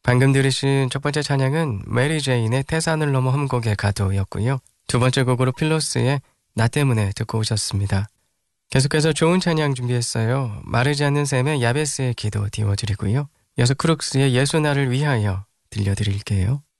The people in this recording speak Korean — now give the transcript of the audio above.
방금 들으신 첫 번째 찬양은 메리 제인의 태산을 넘어 험곡에 가도였고요. 두 번째 곡으로 필로스의 나 때문에 듣고 오셨습니다. 계속해서 좋은 찬양 준비했어요. 마르지 않는 샘의 야베스의 기도 띄워드리고요. 이어서 크룩스의 예수 나를 위하여 들려드릴게요.